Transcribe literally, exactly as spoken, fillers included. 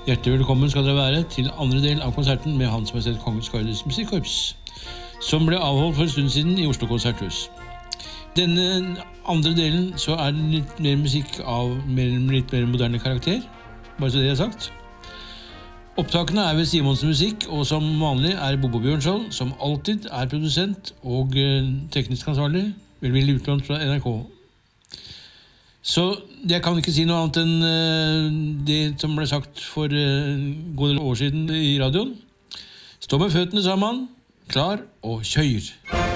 Hjertelig velkommen skal dere være til andre del av konserten med Hans Majestet Kongens Gardes Musikkorps, som ble avholdt for en stund siden i Oslo Konserthus. Denne andre delen så er det litt mer musikk av mer, litt mer moderne karakter, bare så det er sagt. Opptakene er ved Simonsen Musikk, og som vanlig er Bobo Bjørnskjold, som alltid er produsent og eh, teknisk ansvarlig, velvillig utlånt fra N R K. Så jeg kan ikke si noe annet enn eh, det som ble sagt for eh, gode år siden i radioen. Stå med føttene sammen, klar og kjør!